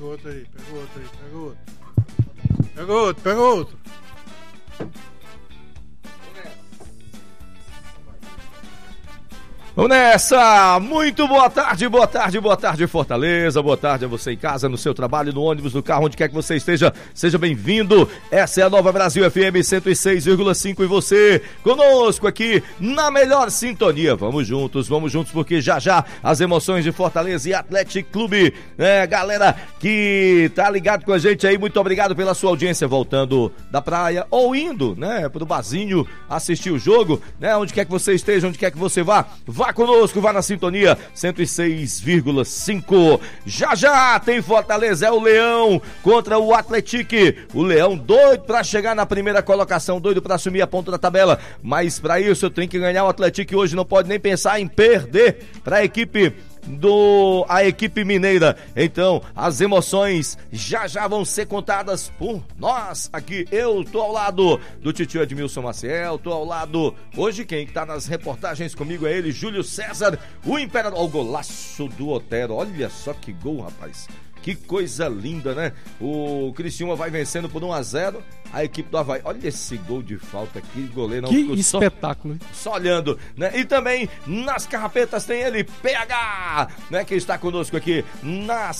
outro aí. Pega outro. Vamos nessa! Muito boa tarde, Fortaleza, boa tarde a você em casa, no seu trabalho, no ônibus, no carro, onde quer que você esteja, seja bem-vindo. Essa é a Nova Brasil FM 106,5 e você conosco aqui na melhor sintonia. Vamos juntos, porque já as emoções de Fortaleza e Atlético Clube, né, galera que tá ligado com a gente aí, muito obrigado pela sua audiência, voltando da praia ou indo, né, pro barzinho assistir o jogo, né, onde quer que você esteja, onde quer que você vá conosco, vá na sintonia 106,5. Já tem Fortaleza, é o Leão contra o Atlético. O Leão doido pra chegar na primeira colocação, doido pra assumir a ponta da tabela, mas pra isso eu tenho que ganhar o Atlético hoje, não pode nem pensar em perder pra a equipe mineira. Então, as emoções já vão ser contadas por nós aqui. Eu tô ao lado do titio Edmilson Maciel, tô ao lado, hoje quem tá nas reportagens comigo é ele, Júlio César, o imperador, o golaço do Otero, olha só que gol, rapaz. Que coisa linda, né? O Criciúma vai vencendo por 1-0 a equipe do Avaí. Olha esse gol de falta aqui, goleiro não ficou espetáculo. Só olhando, né? E também nas carrapetas tem ele, PH, né? Que está conosco aqui na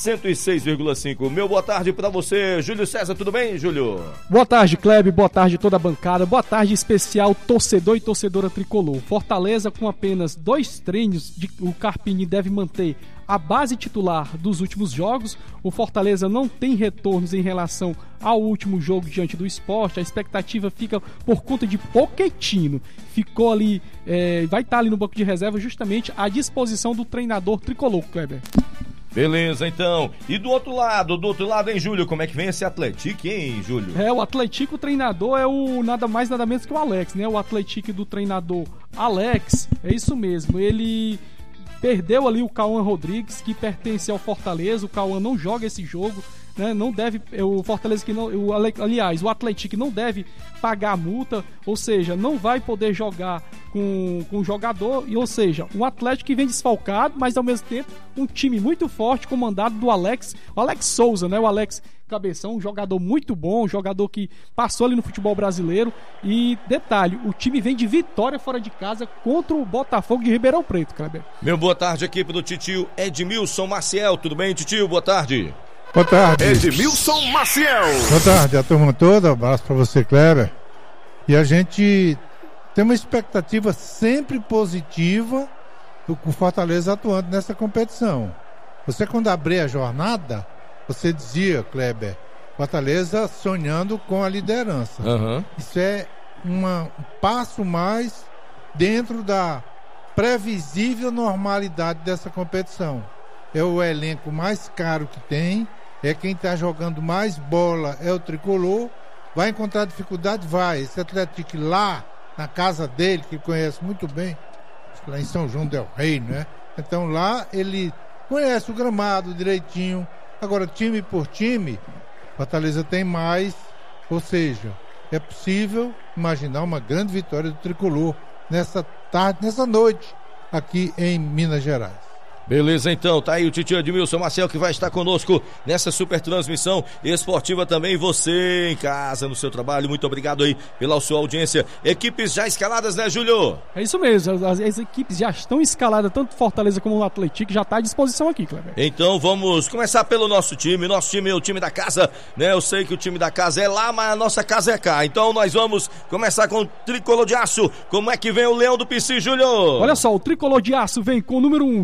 106,5. Meu boa tarde pra você, Júlio César, tudo bem, Júlio? Boa tarde, Kleber, boa tarde toda a bancada, boa tarde especial torcedor e torcedora tricolor. Fortaleza com apenas 2 treinos, o Carpini deve manter a base titular dos últimos jogos. O Fortaleza não tem retornos em relação ao último jogo diante do Sport. A expectativa fica por conta de Pochettino. Ficou ali, vai estar ali no banco de reserva justamente à disposição do treinador tricolor, Kleber. Beleza, então. E do outro lado, hein, Júlio? Como é que vem esse Atlético, hein, Júlio? O Atlético, o treinador é o nada mais, nada menos que o Alex, né? O Atlético do treinador Alex, é isso mesmo. Ele perdeu ali o Cauã Rodrigues, que pertence ao Fortaleza. O Cauã não joga esse jogo, né? Não deve, o Fortaleza que não, aliás, o Atlético não deve pagar a multa, ou seja, não vai poder jogar com o jogador, e ou seja, um Atlético que vem desfalcado, mas ao mesmo tempo um time muito forte, comandado do Alex Souza, né? O Alex Cabeção, um jogador muito bom, um jogador que passou ali no futebol brasileiro. E detalhe, o time vem de vitória fora de casa contra o Botafogo de Ribeirão Preto, Kleber. Meu boa tarde, equipe do titio Edmilson Maciel. Tudo bem, titio? Boa tarde. Boa tarde. Edmilson Maciel. Boa tarde a turma toda, um abraço pra você, Kleber. E a gente tem uma expectativa sempre positiva do Fortaleza atuando nessa competição. Você, quando abrir a jornada, você dizia, Kleber, Fortaleza sonhando com a liderança. Uhum. Isso é um passo mais dentro da previsível normalidade dessa competição. É o elenco mais caro que tem, é quem está jogando mais bola, é o tricolor. Vai encontrar dificuldade? Vai. Esse Atlético lá, na casa dele, que conhece muito bem, lá em São João del Rei, né? Então lá ele conhece o gramado direitinho. Agora, time por time, Fortaleza tem mais, ou seja, é possível imaginar uma grande vitória do tricolor nessa tarde, nessa noite, aqui em Minas Gerais. Beleza, então, tá aí o titio Edmilson Maciel, que vai estar conosco nessa super transmissão esportiva também. Você em casa, no seu trabalho, muito obrigado aí pela sua audiência. Equipes já escaladas, né, Júlio? É isso mesmo, as equipes já estão escaladas, tanto Fortaleza como o Atlético, já está à disposição aqui, Kleber. Então vamos começar pelo nosso time é o time da casa, né? Eu sei que o time da casa é lá, mas a nossa casa é cá. Então nós vamos começar com o Tricolor de Aço. Como é que vem o Leão do PC, Júlio? Olha só, o Tricolor de Aço vem com o número 1,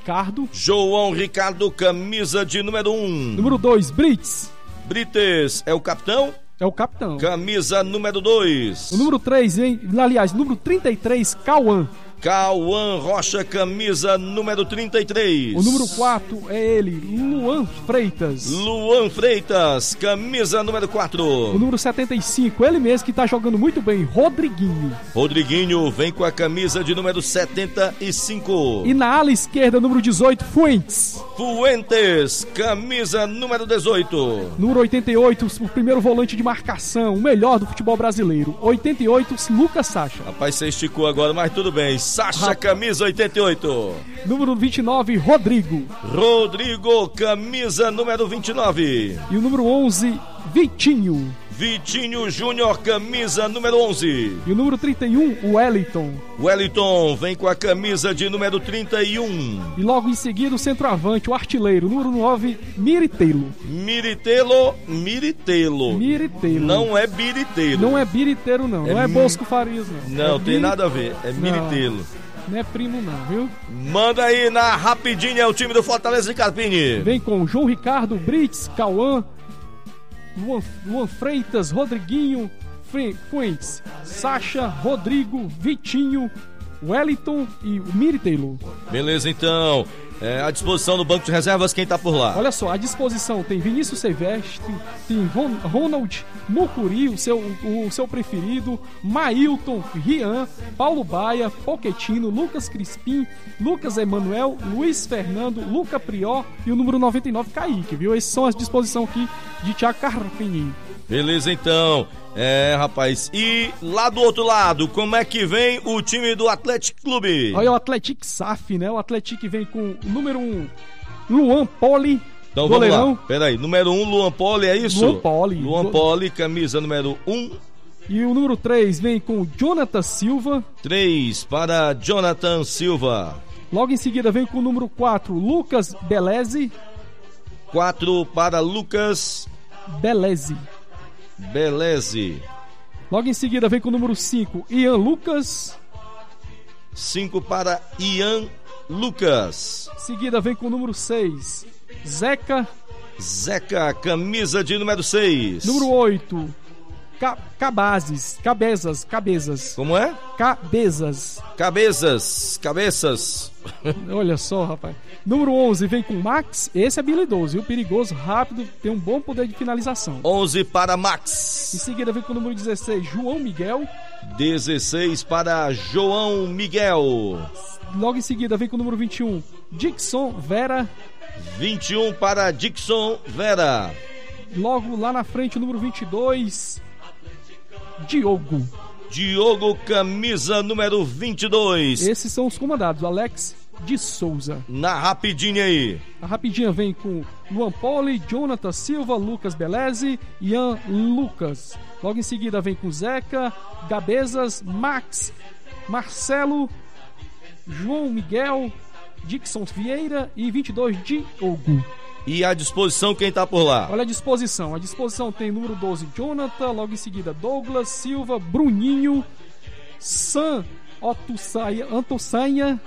João Ricardo, camisa de número 1. Número 2, Brites é o capitão? É o capitão. Camisa número 2. O número 3 vem, aliás, número 33, Cauã Rocha, camisa número 33. O número 4 é ele, Luan Freitas, camisa número 4. O número 75, ele mesmo que tá jogando muito bem, Rodriguinho vem com a camisa de número 75. E na ala esquerda, número 18, Fuentes, camisa número 18. Número 88, o primeiro volante de marcação, o melhor do futebol brasileiro, 88, Lucas Sacha. Rapaz, você esticou agora, mas tudo bem. Sacha, camisa 88. Número 29, Rodrigo, camisa número 29. e o número 11, Vitinho, Vitinho Júnior, camisa número 11. e o número 31, Wellington. Wellington vem com a camisa de número 31. E logo em seguida o centroavante, o artilheiro, número 9, Miritelo. Miritelo. Não é Biriteiro. Não é biriteiro, não. Não é Bosco Farias, não. Não, É tem nada a ver. É Não. Miritelo. Não é primo, não, viu? Manda aí na rapidinha o time do Fortaleza de Carpini. Vem com João Ricardo, Brits, Cauã, Luan Freitas, Rodriguinho, Fuentes, Sacha, Rodrigo, Vitinho, Wellington e o Miritelo. Beleza, então. À disposição do banco de reservas, quem tá por lá? Olha só, à disposição tem Vinícius Silvestre, tem Ronald Mucuri, o seu preferido, Mailton, Rian, Paulo Baia, Pochettino, Lucas Crispim, Lucas Emanuel, Luiz Fernando, Luca Prior e o número 99, Kaique, viu? Esses são as disposição aqui de Thiago Carpini. Beleza, então. Rapaz, e lá do outro lado, como é que vem o time do Atlético Clube? Olha o Atlético SAF, né? O Atlético vem com o número 1, Luan Poli. Então goleirão. vamos lá, peraí, número 1, Luan Poli, é isso? Luan Poli, camisa número 1. E o número 3 vem com Jonathan Silva. 3 para Jonathan Silva. Logo em seguida vem com o número 4, Lucas Beleze. 4 para Lucas Beleze. Logo em seguida vem com o número 5, Ian Lucas. 5 para Ian Lucas. Em seguida vem com o número 6, Zeca, camisa de número 6. Número 8, Cabezas. Como é? Cabeças. Olha só, rapaz. Número 11 vem com Max. Esse é habilidoso, viu? Perigoso, rápido, tem um bom poder de finalização. 11 para Max. Em seguida vem com o número 16, João Miguel. 16 para João Miguel. Logo em seguida vem com o número 21, Dixon Vera. 21 para Dixon Vera. Logo lá na frente o número 22, Diogo, camisa número 22. Esses são os comandados, Alex de Souza. Na rapidinha aí. A rapidinha vem com Luan Poli, Jonathan Silva, Lucas Beleze, Ian Lucas. Logo em seguida vem com Zeca, Gabezas, Max, Marcelo, João Miguel, Dixon Vieira e 22, Diogo. E à disposição quem tá por lá? Olha a disposição. A disposição tem número 12, Jonathan. Logo em seguida, Douglas, Silva, Bruninho, Sam, Antossanha,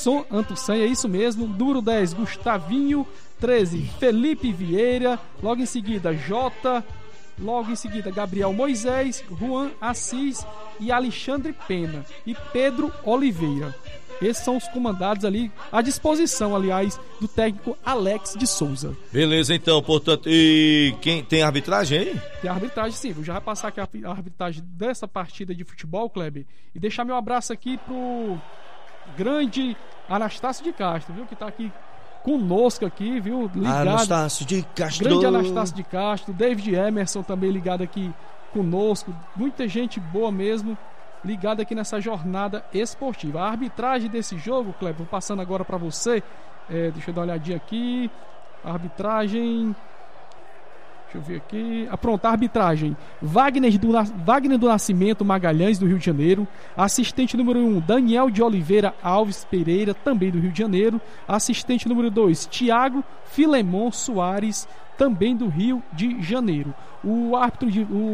é isso mesmo. Número 10, Gustavinho. 13, Felipe Vieira. Logo em seguida, Jota. Logo em seguida, Gabriel Moisés, Juan Assis e Alexandre Pena. E Pedro Oliveira. Esses são os comandados ali, à disposição, aliás, do técnico Alex de Souza. Beleza, então, portanto, e quem tem arbitragem aí? Tem arbitragem, sim. Eu já vou passar aqui a arbitragem dessa partida de futebol, Kleber, e deixar meu abraço aqui pro grande Anastácio de Castro, viu, que tá aqui conosco aqui, viu, ligado. Anastácio de Castro. Grande Anastácio de Castro, David Emerson também ligado aqui conosco, muita gente boa mesmo, ligado aqui nessa jornada esportiva. A arbitragem desse jogo, Kleber, vou passando agora para você. Deixa eu dar uma olhadinha aqui. A arbitragem. Deixa eu ver aqui. Pronto, a arbitragem. Wagner do Nascimento Magalhães, do Rio de Janeiro. Assistente número 1, Daniel de Oliveira Alves Pereira, também do Rio de Janeiro. Assistente número 2, Tiago Filemon Soares, também do Rio de Janeiro. O árbitro,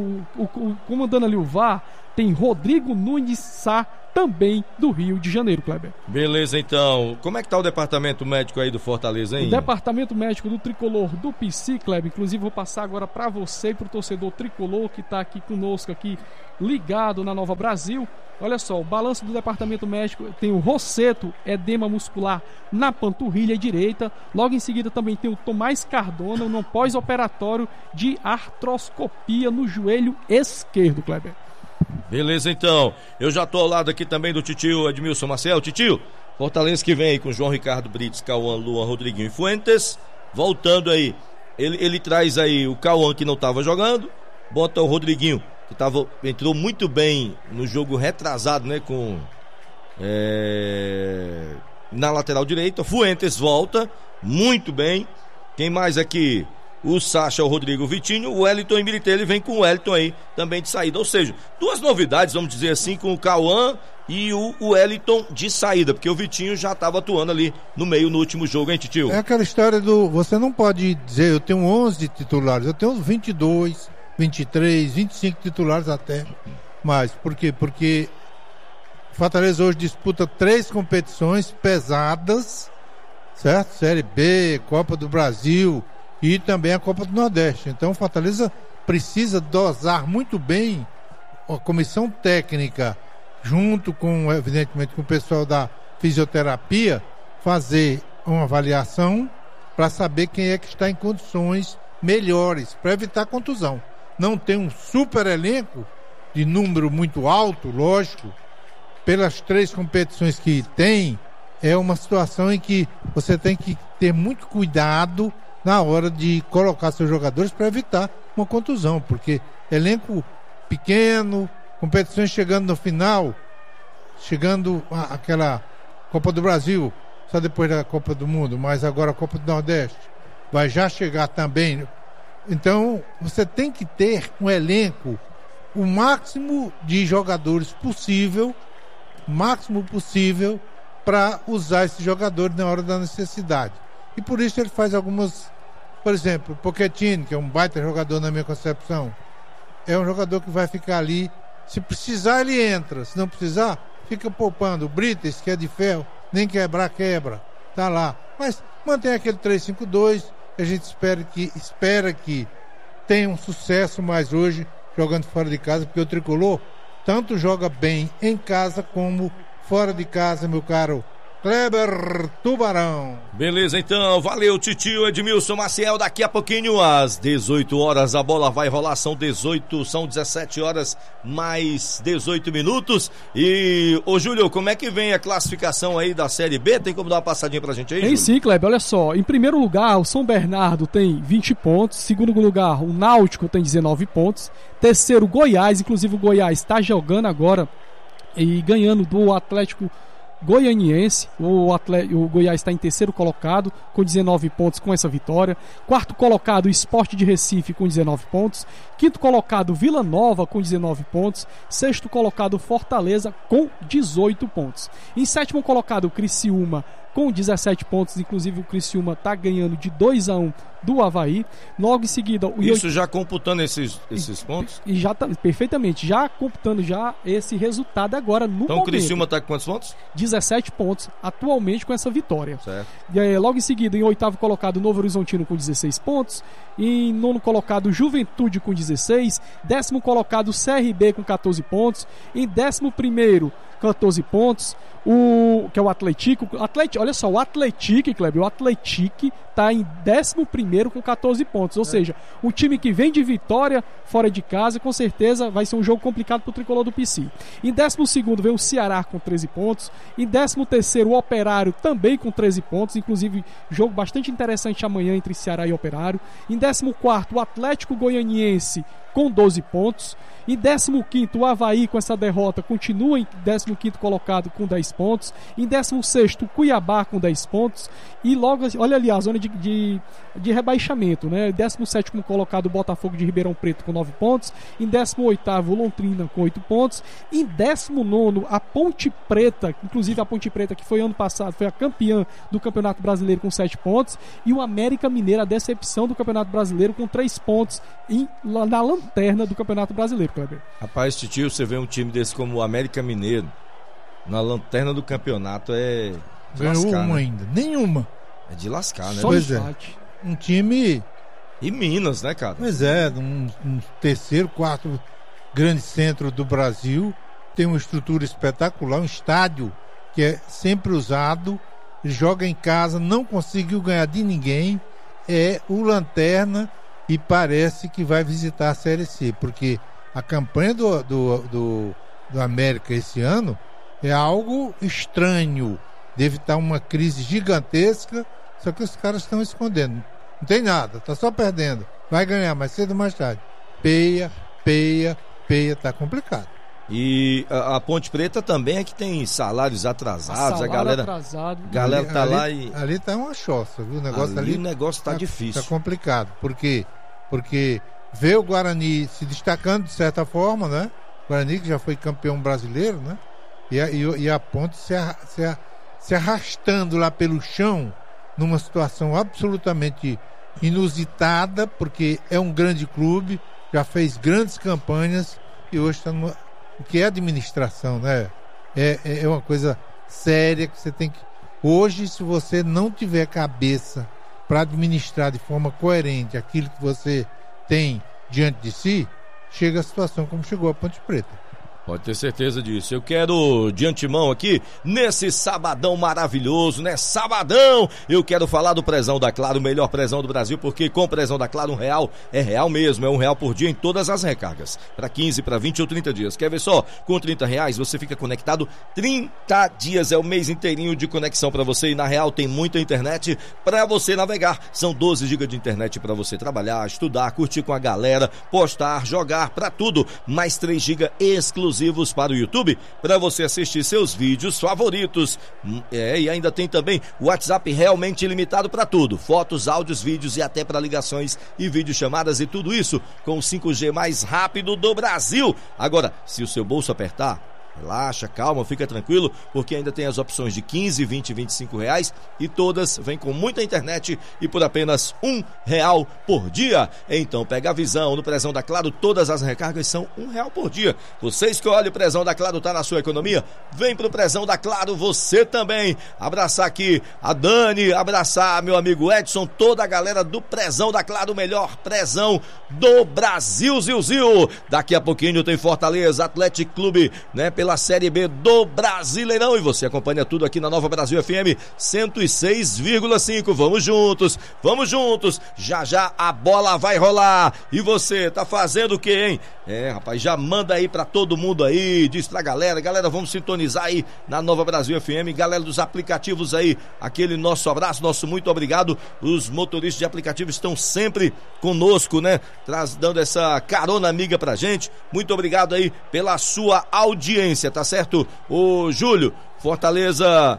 o comandando ali o VAR, tem Rodrigo Nunes Sá, também do Rio de Janeiro, Kleber. Beleza, então. Como é que tá o departamento médico aí do Fortaleza, hein? O departamento médico do Tricolor do PC, Kleber, inclusive vou passar agora para você e pro torcedor Tricolor que tá aqui conosco, aqui ligado na Nova Brasil. Olha só, o balanço do departamento médico tem o Rosseto, edema muscular na panturrilha direita. Logo em seguida também tem o Tomás Cardona, no pós-operatório de artroscopia no joelho esquerdo, Kleber. Beleza, então. Eu já tô ao lado aqui também do titio Edmilson Marcel. Titio, Fortaleza que vem aí com João Ricardo Brits, Cauã, Luan, Rodriguinho e Fuentes. Voltando aí, ele traz aí o Cauã que não tava jogando, bota o Rodriguinho que entrou muito bem no jogo retrasado, né, Na lateral direita, Fuentes volta, muito bem. Quem mais aqui? O Sacha, o Rodrigo, o Vitinho, o Wellington e Militelli, ele vem com o Wellington aí também de saída. Ou seja, duas novidades, vamos dizer assim, com o Cauã e o Wellington de saída, porque o Vitinho já estava atuando ali no meio no último jogo, hein, Titio? É aquela história você não pode dizer, eu tenho 11 titulares, eu tenho uns 22, 23, 25 titulares até mais. Por quê? Porque Fortaleza hoje disputa 3 competições pesadas, certo? Série B, Copa do Brasil e também a Copa do Nordeste. Então Fortaleza precisa dosar muito bem a comissão técnica, junto com, evidentemente, com o pessoal da fisioterapia, fazer uma avaliação para saber quem é que está em condições melhores, para evitar contusão. Não tem um super elenco de número muito alto, lógico, pelas 3 competições que tem, é uma situação em que você tem que ter muito cuidado na hora de colocar seus jogadores para evitar uma contusão, porque elenco pequeno, competições chegando no final, chegando aquela Copa do Brasil, só depois da Copa do Mundo, mas agora a Copa do Nordeste vai já chegar também. Então você tem que ter um elenco, o máximo de jogadores possível, para usar esses jogadores na hora da necessidade. E por isso ele faz algumas, por exemplo, o Pochettino, que é um baita jogador na minha concepção, é um jogador que vai ficar ali, se precisar ele entra, se não precisar fica poupando. O Brites, que é de ferro, nem quebra, tá lá, mas mantém aquele 3-5-2, a gente espera que tenha um sucesso mais hoje jogando fora de casa, porque o Tricolor tanto joga bem em casa como fora de casa, meu caro Kleber Tubarão. Beleza, então, valeu, Titio Edmilson Maciel. Daqui a pouquinho, às 18 horas, a bola vai rolar. São 17 horas mais 18 minutos. E, ô Júlio, como é que vem a classificação aí da Série B? Tem como dar uma passadinha pra gente aí, Tem sim, Kleber, olha só. Em primeiro lugar, o São Bernardo tem 20 pontos. Segundo lugar, o Náutico tem 19 pontos. Terceiro, Goiás. Inclusive, o Goiás está jogando agora e ganhando do Atlético Goianiense. O Goiás está em terceiro colocado com 19 pontos com essa vitória. Quarto colocado, o Sport de Recife com 19 pontos. Quinto colocado, Vila Nova com 19 pontos. Sexto colocado, Fortaleza com 18 pontos. Em sétimo colocado, o Criciúma com 17 pontos. Inclusive o Criciúma está ganhando de 2-1 do Avaí. Logo em seguida... Isso já computando esses pontos? E já tá, perfeitamente, já computando já esse resultado agora no então momento. O Criciúma está com quantos pontos? 17 pontos atualmente com essa vitória. Certo. E, logo em seguida, em oitavo colocado, Novo Horizontino com 16 pontos. Em nono colocado, Juventude com 16. Décimo colocado, CRB com 14 pontos. Em 11º, 14 pontos. Que é o Atlético. Olha só, o Atlético, Kleber, o Atlético está em 11º com 14 pontos. Ou seja, o time que vem de vitória fora de casa, com certeza vai ser um jogo complicado para o tricolor do PC. Em 12º vem o Ceará com 13 pontos. Em 13º, o Operário também com 13 pontos. Inclusive, jogo bastante interessante amanhã entre Ceará e Operário. Em 14º, o Atlético Goianiense com 12 pontos. Em 15º, o Avaí, com essa derrota, continua em 15º colocado com 10 pontos. Em 16º, o Cuiabá com 10 pontos. E logo, olha ali a zona de rebaixamento, né? 17º colocado, o Botafogo de Ribeirão Preto com 9 pontos. Em 18º, o Londrina com 8 pontos. Em 19º, a Ponte Preta, inclusive a Ponte Preta que foi ano passado, foi a campeã do Campeonato Brasileiro com 7 pontos. E o América Mineiro, a decepção do Campeonato Brasileiro, com 3 pontos na lanterna do Campeonato Brasileiro, Kleber. Rapaz, Titio, você vê um time desse como o América Mineiro na lanterna do campeonato é de lascar, uma né? ainda, nenhuma. É de lascar, né? Pois é, um time... E Minas, né, cara? Pois é, um terceiro, quarto grande centro do Brasil, tem uma estrutura espetacular, um estádio que é sempre usado, joga em casa, não conseguiu ganhar de ninguém, é o lanterna e parece que vai visitar a Série C, porque a campanha do América esse ano é algo estranho. Deve estar uma crise gigantesca, só que os caras estão escondendo. Não tem nada, tá só perdendo. Vai ganhar mais cedo ou mais tarde. Peia, tá complicado. E a Ponte Preta também é que tem salários atrasados, Salário a galera atrasado. galera tá lá e ali tá uma choça, viu? O negócio ali o negócio tá difícil. Tá complicado, porque vê o Guarani se destacando de certa forma, né? O Guarani que já foi campeão brasileiro, né? E a Ponte se arrastando lá pelo chão numa situação absolutamente inusitada, porque é um grande clube, já fez grandes campanhas e hoje está numa... O que é administração, né? É uma coisa séria que você tem que... Hoje, se você não tiver cabeça para administrar de forma coerente aquilo que você tem diante de si, chega a situação como chegou a Ponte Preta. Pode ter certeza disso. Eu quero, de antemão aqui, nesse sabadão maravilhoso, né? Sabadão! Eu quero falar do Prezão da Claro, o melhor prezão do Brasil, porque com o Prezão da Claro, R$1 é real mesmo, é R$1 por dia em todas as recargas. Para 15, para 20 ou 30 dias. Quer ver só? Com R$30 você fica conectado 30 dias, é o mês inteirinho de conexão para você. E na Real tem muita internet para você navegar. São 12 GB de internet para você trabalhar, estudar, curtir com a galera, postar, jogar, para tudo. Mais 3 GB exclusivos para o YouTube, para você assistir seus vídeos favoritos. E ainda tem também o WhatsApp realmente ilimitado para tudo, fotos, áudios, vídeos e até para ligações e videochamadas, e tudo isso com o 5G mais rápido do Brasil. Agora, se o seu bolso apertar, relaxa, calma, fica tranquilo, porque ainda tem as opções de 15, 20 e 25 reais, e todas vêm com muita internet e por apenas R$1 por dia. Então pega a visão. No Prezão da Claro, todas as recargas são R$1 por dia. Você escolhe, o Prezão da Claro tá na sua economia, vem pro Prezão da Claro você também. Abraçar aqui a Dani, abraçar meu amigo Edson, toda a galera do Prezão da Claro, o melhor prezão do Brasil, Zil. Daqui a pouquinho tem Fortaleza Atlético Clube, né, pela Série B do Brasileirão, e você acompanha tudo aqui na Nova Brasil FM 106,5. Vamos juntos, já a bola vai rolar. E você tá fazendo o quê, hein? Rapaz, já manda aí pra todo mundo aí, diz pra galera, vamos sintonizar aí na Nova Brasil FM, galera dos aplicativos aí, aquele nosso abraço, nosso muito obrigado. Os motoristas de aplicativo estão sempre conosco, né, dando essa carona amiga pra gente. Muito obrigado aí pela sua audiência, tá certo? Ô Júlio, Fortaleza,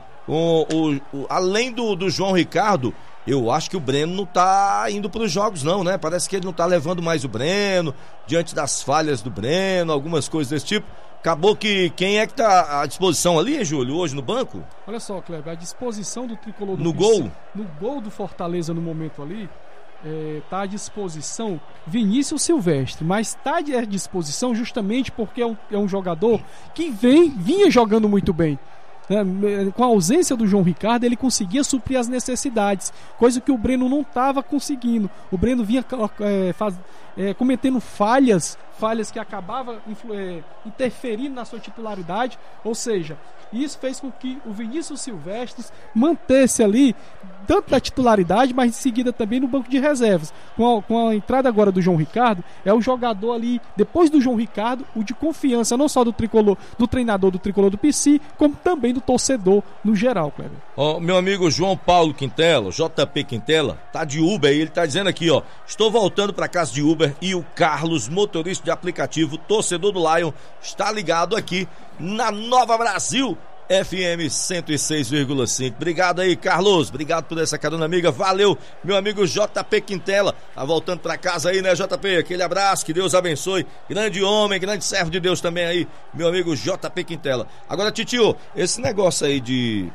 além do João Ricardo, eu acho que o Breno não tá indo para os jogos não, né? Parece que ele não tá levando mais o Breno, diante das falhas do Breno, algumas coisas desse tipo. Acabou que quem é que tá à disposição ali, Júlio, hoje no banco? Olha só, Kleber, a disposição do tricolor do no gol? No gol do Fortaleza no momento ali, tá à disposição Vinícius Silvestre, mas está à disposição justamente porque é um jogador que vinha jogando muito bem. Com a ausência do João Ricardo, ele conseguia suprir as necessidades, coisa que o Breno não estava conseguindo. O Breno vinha cometendo falhas que acabavam interferindo na sua titularidade, ou seja, isso fez com que o Vinícius Silvestre mantesse ali tanto da titularidade, mas em seguida também no banco de reservas. Com a entrada agora do João Ricardo, é o jogador ali, depois do João Ricardo, o de confiança não só do tricolor, do treinador do tricolor do PC, como também do torcedor no geral, Kleber. Meu amigo João Paulo Quintela, JP Quintela, tá de Uber aí, ele tá dizendo aqui, estou voltando para casa de Uber e o Carlos, motorista de aplicativo, torcedor do Lion, está ligado aqui na Nova Brasil FM 106,5. Obrigado aí, Carlos, obrigado por essa carona amiga, valeu, meu amigo JP Quintela, tá voltando pra casa aí, né, JP? Aquele abraço, que Deus abençoe, grande homem, grande servo de Deus também aí, meu amigo JP Quintela. Agora, Titio, esse negócio aí de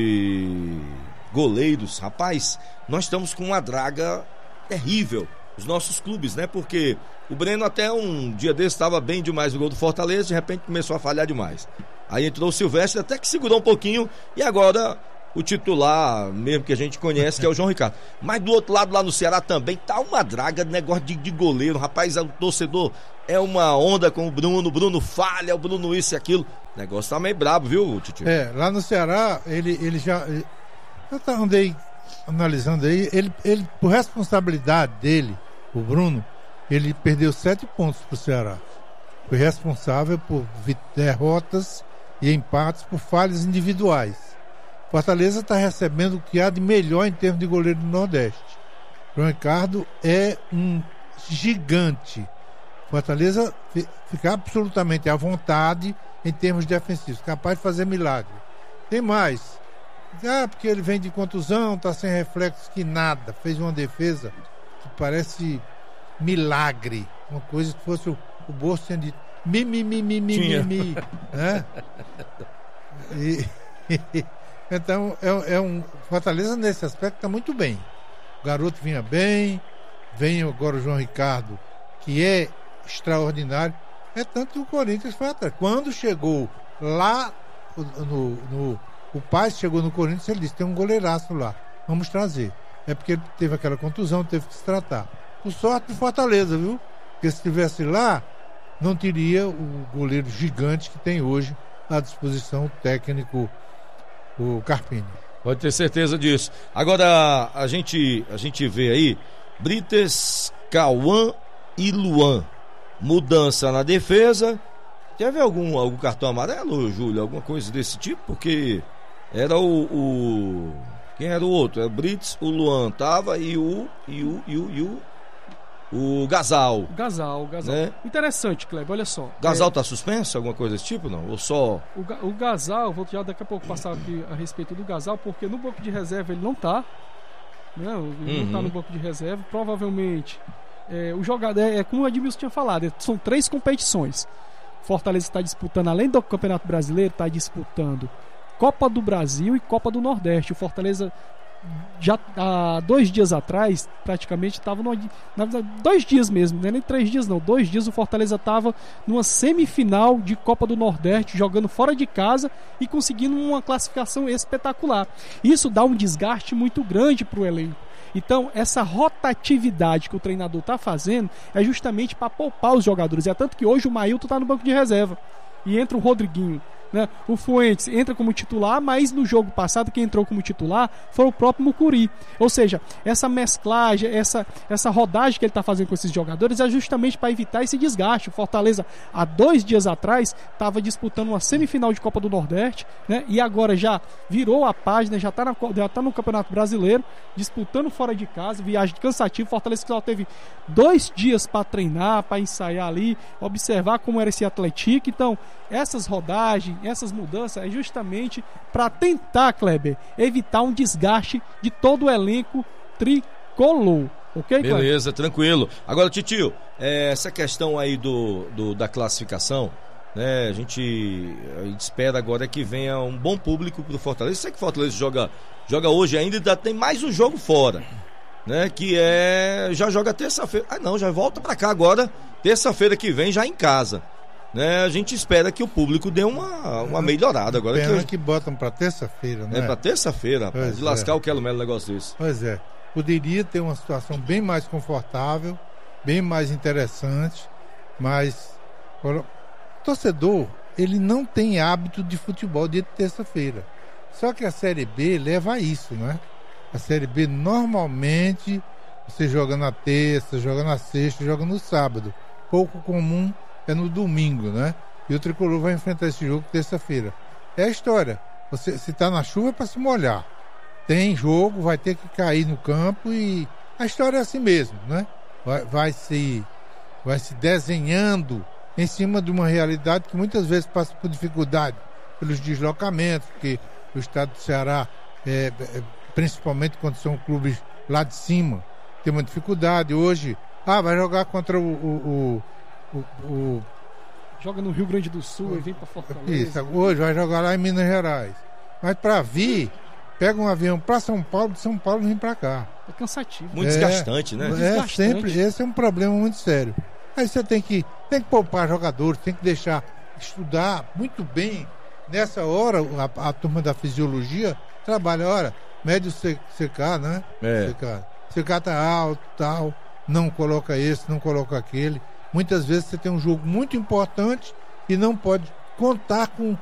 goleiros, rapaz, nós estamos com uma draga terrível, os nossos clubes, né, porque o Breno até um dia desse estava bem demais no gol do Fortaleza, de repente começou a falhar demais. Aí entrou o Silvestre, até que segurou um pouquinho, e agora o titular mesmo que a gente conhece, que é o João Ricardo. Mas do outro lado, lá no Ceará também, tá uma draga de negócio de goleiro. Rapaz, o torcedor é uma onda com o Bruno falha, o Bruno isso e aquilo. O negócio tá meio brabo, viu, Titio? Lá no Ceará, ele já... Eu andei analisando aí, ele, por responsabilidade dele, o Bruno, ele perdeu 7 pontos pro Ceará. Foi responsável por derrotas e empates por falhas individuais. Fortaleza está recebendo o que há de melhor em termos de goleiro do Nordeste. João Ricardo é um gigante. Fortaleza fica absolutamente à vontade em termos defensivos, capaz de fazer milagre. Tem mais. Porque ele vem de contusão, está sem reflexos, que nada. Fez uma defesa que parece milagre. Uma coisa que fosse o Bolso tinha dito mi, né? Então, Fortaleza nesse aspecto está muito bem. O garoto vinha bem, vem agora o João Ricardo, que é extraordinário. É tanto que o Corinthians foi atrás. Quando chegou lá, o Paz chegou no Corinthians, ele disse: tem um goleiraço lá, vamos trazer. É porque ele teve aquela contusão, teve que se tratar. Por sorte do Fortaleza, viu? Porque se estivesse lá, não teria o goleiro gigante que tem hoje à disposição, o técnico, o Carpini. Pode ter certeza disso. Agora, a gente vê aí Brites, Cauã e Luan. Mudança na defesa. Teve algum cartão amarelo, Júlio? Alguma coisa desse tipo? Porque era quem era o outro? Era o Brites, o Luan tava e o Gasal. O Gasal. Né? Interessante, Kleber, olha só. Gasal tá suspenso? Alguma coisa desse tipo, não? Ou só... O Gasal, vou já daqui a pouco passar aqui a respeito do Gasal, porque no banco de reserva ele não tá. Né? Ele não tá no banco de reserva. Provavelmente, o jogador, como o Edmilson tinha falado, são 3 competições. Fortaleza está disputando, além do Campeonato Brasileiro, está disputando Copa do Brasil e Copa do Nordeste. O Fortaleza... já há 2 dias atrás, praticamente estava na verdade 2 dias mesmo, não é nem 3 dias não, 2 dias o Fortaleza estava numa semifinal de Copa do Nordeste, jogando fora de casa e conseguindo uma classificação espetacular. Isso dá um desgaste muito grande para o elenco. Então essa rotatividade que o treinador está fazendo é justamente para poupar os jogadores. É tanto que hoje o Mailton está no banco de reserva e entra o Rodriguinho, né? O Fuentes entra como titular, mas no jogo passado quem entrou como titular foi o próprio Mucuri. Ou seja, essa mesclagem, essa rodagem que ele está fazendo com esses jogadores é justamente para evitar esse desgaste. O Fortaleza, há 2 dias atrás, estava disputando uma semifinal de Copa do Nordeste, né? E agora já virou a página, já está no Campeonato Brasileiro, disputando fora de casa, viagem cansativa. O Fortaleza só teve 2 dias para treinar, para ensaiar ali, observar como era esse Atlético. Então, essas rodagens, essas mudanças é justamente para tentar, Kleber, evitar um desgaste de todo o elenco tricolor. Ok, Kleber? Beleza, tranquilo. Agora, Titio, essa questão aí da classificação, né? A gente espera agora que venha um bom público pro Fortaleza. Eu sei que o Fortaleza joga hoje ainda, ainda tem mais um jogo fora, né? Que já joga terça-feira. Já volta para cá agora, terça-feira que vem, já em casa. Né, a gente espera que o público dê uma melhorada agora. Pena que botam pra terça-feira, né? Pra terça-feira, rapaz. De lascar o Quelo Melo negócio desse. Pois é. Poderia ter uma situação bem mais confortável, bem mais interessante, mas o torcedor, ele não tem hábito de futebol dia de terça-feira. Só que a Série B leva a isso, né? A Série B normalmente você joga na terça, joga na sexta, joga no sábado. Pouco comum é no domingo, né? E o Tricolor vai enfrentar esse jogo terça-feira. É a história. Se tá na chuva é para se molhar. Tem jogo, vai ter que cair no campo e a história é assim mesmo, né? Vai se desenhando em cima de uma realidade que muitas vezes passa por dificuldade pelos deslocamentos, porque o estado do Ceará, principalmente quando são clubes lá de cima, tem uma dificuldade. Hoje, vai jogar contra joga no Rio Grande do Sul e vem para Fortaleza. Isso, hoje vai jogar lá em Minas Gerais. Mas para vir, pega um avião para São Paulo, de São Paulo vem para cá. É cansativo. Muito desgastante, né? Sempre, esse é um problema muito sério. Aí você tem que poupar jogadores, tem que deixar estudar muito bem. Nessa hora, a turma da fisiologia trabalha, mede o CK, né? CK tá alto, tal, não coloca esse, não coloca aquele. Muitas vezes você tem um jogo muito importante e não pode contar com